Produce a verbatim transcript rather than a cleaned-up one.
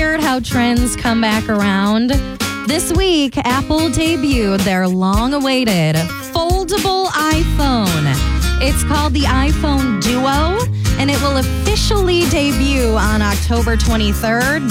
weird how trends come back around? This week, Apple debuted their long-awaited foldable iPhone. It's called the iPhone Duo, and it will officially debut on October twenty-third.